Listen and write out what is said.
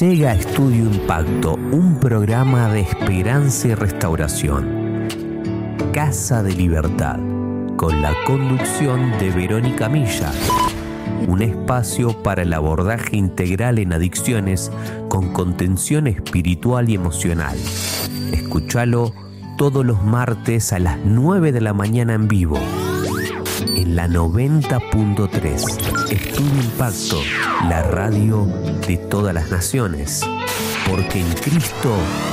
Llega a Estudio Impacto, un programa de esperanza y restauración. Casa de Libertad, con la conducción de Verónica Milla. Un espacio para el abordaje integral en adicciones con contención espiritual y emocional. Escúchalo todos los martes a las 9 de la mañana en vivo. En la 90.3. Estudio Impacto, la radio de todas las naciones. Porque en Cristo